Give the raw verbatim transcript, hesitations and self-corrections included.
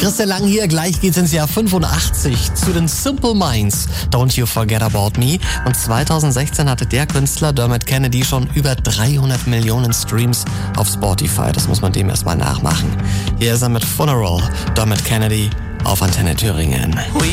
Christian Lang hier, gleich geht's ins Jahr fünfundachtzig zu den Simple Minds, Don't You Forget About Me. Und zweitausendsechzehn hatte der Künstler Dermot Kennedy schon über dreihundert Millionen Streams auf Spotify. Das muss man dem erstmal nachmachen. Hier ist er mit Funeral, Dermot Kennedy auf Antenne Thüringen.